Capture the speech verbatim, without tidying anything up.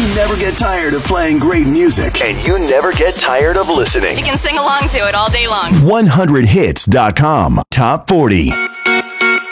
You never get tired of playing great music. And you never get tired of listening. You can sing along to it all day long. one hundred hits dot com. Top forty.